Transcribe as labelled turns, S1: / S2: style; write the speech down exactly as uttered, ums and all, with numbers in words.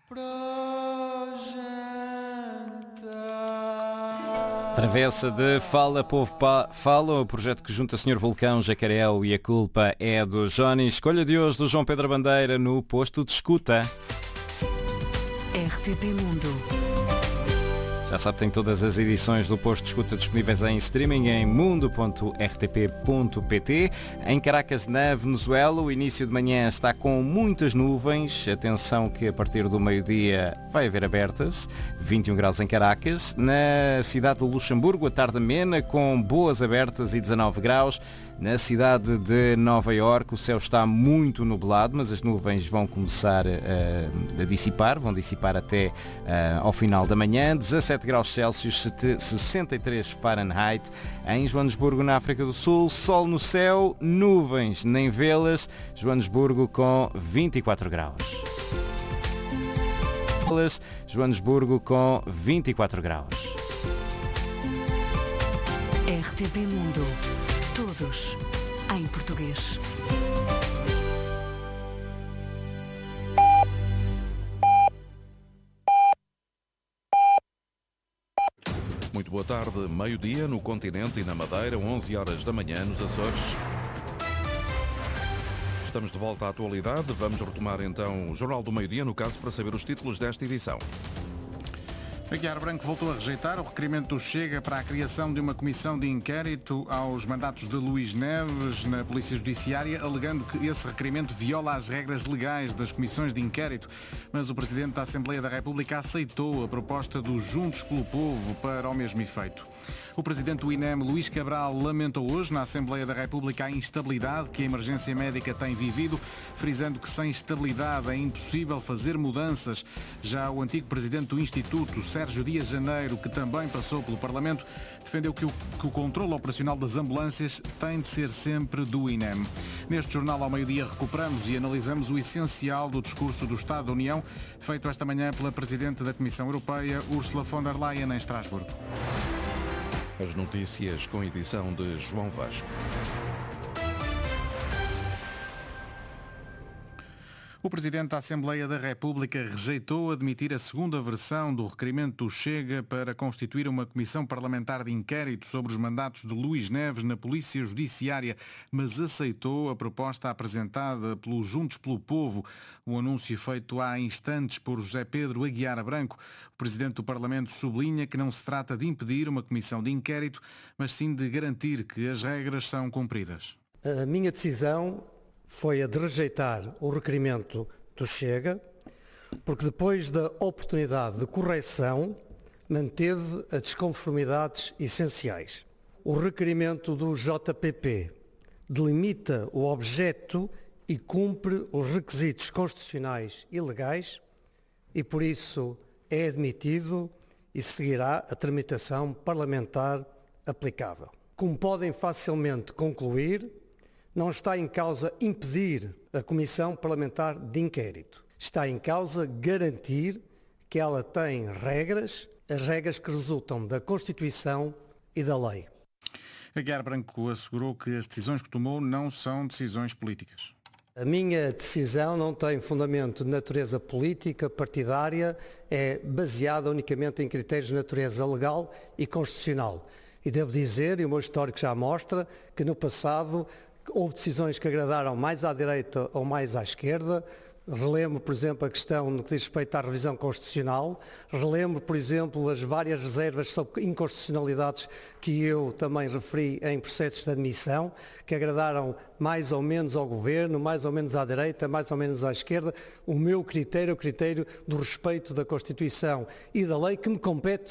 S1: Travessa de Fala Povo pa- Fala, o projeto que junta o senhor Vulcão, Jacareão e a culpa é do Johnny. Escolha de hoje do João Pedro Bandeira no posto de escuta.
S2: R T P Mundo.
S1: Já sabe, tem todas as edições do Posto de Escuta disponíveis em streaming em mundo ponto r t p ponto p t. Em Caracas, na Venezuela, o início de manhã está com muitas nuvens. Atenção que a partir do meio-dia vai haver abertas. vinte e um graus em Caracas. Na cidade do Luxemburgo, a tarde amena com boas abertas e dezanove graus. Na cidade de Nova Iorque, o céu está muito nublado, mas as nuvens vão começar a, a dissipar, vão dissipar até uh, ao final da manhã. dezassete graus Celsius, sessenta e três Fahrenheit. Em Joanesburgo, na África do Sul, sol no céu, nuvens nem vê-las. Joanesburgo com vinte e quatro graus. Joanesburgo com vinte e quatro graus.
S2: R T P Mundo. Todos em português.
S3: Muito boa tarde, meio-dia no continente e na Madeira, onze horas da manhã nos Açores. Estamos de volta à atualidade. Vamos retomar então o Jornal do Meio-Dia, no caso, para saber os títulos desta edição.
S4: Aguiar Branco voltou a rejeitar o requerimento do Chega para a criação de uma comissão de inquérito aos mandatos de Luís Neves na Polícia Judiciária, alegando que esse requerimento viola as regras legais das comissões de inquérito. Mas o Presidente da Assembleia da República aceitou a proposta dos Juntos pelo Povo para o mesmo efeito. O Presidente do I N E M, Luís Cabral, lamentou hoje na Assembleia da República a instabilidade que a emergência médica tem vivido, frisando que sem estabilidade é impossível fazer mudanças. Já o antigo Presidente do Instituto, Sérgio Dias Janeiro, que também passou pelo Parlamento, defendeu que o, que o controle operacional das ambulâncias tem de ser sempre do I N E M. Neste jornal ao meio-dia recuperamos e analisamos o essencial do discurso do Estado da União, feito esta manhã pela Presidente da Comissão Europeia, Ursula von der Leyen, em Estrasburgo.
S3: As notícias com edição de João Vasco.
S4: O Presidente da Assembleia da República rejeitou admitir a segunda versão do requerimento do Chega para constituir uma comissão parlamentar de inquérito sobre os mandatos de Luís Neves na Polícia Judiciária, mas aceitou a proposta apresentada pelo Juntos pelo Povo. O anúncio feito há instantes por José Pedro Aguiar Branco. O Presidente do Parlamento sublinha que não se trata de impedir uma comissão de inquérito, mas sim de garantir que as regras são cumpridas.
S5: A minha decisão foi a de rejeitar o requerimento do Chega, porque depois da oportunidade de correção manteve as desconformidades essenciais. O requerimento do J P P delimita o objeto e cumpre os requisitos constitucionais e legais e, por isso, é admitido e seguirá a tramitação parlamentar aplicável. Como podem facilmente concluir, não está em causa impedir a Comissão Parlamentar de Inquérito. Está em causa garantir que ela tem regras, as regras que resultam da Constituição e da lei.
S4: Aguiar Branco assegurou que as decisões que tomou não são decisões políticas.
S5: A minha decisão não tem fundamento de natureza política, partidária, é baseada unicamente em critérios de natureza legal e constitucional. E devo dizer, e o meu histórico já mostra, que no passado houve decisões que agradaram mais à direita ou mais à esquerda. Relembro, por exemplo, a questão no que diz respeito à revisão constitucional. Relembro, por exemplo, as várias reservas sobre inconstitucionalidades que eu também referi em processos de admissão, que agradaram mais ou menos ao governo, mais ou menos à direita, mais ou menos à esquerda. O meu critério é o critério do respeito da Constituição e da lei que me compete